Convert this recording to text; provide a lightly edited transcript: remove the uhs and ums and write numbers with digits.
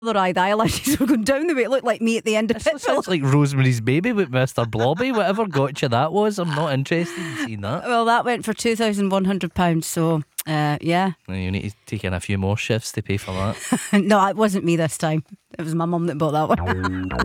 other eye, the eyelashes were going down the way. It looked like me at the end of It it. sounds like Rosemary's Baby with Mr. Blobby. Whatever gotcha that was, I'm not interested in seeing that. Well, that went for £2,100. So, yeah. Well, you need to take in a few more shifts to pay for that. No, it wasn't me this time. It was my mum that bought that one.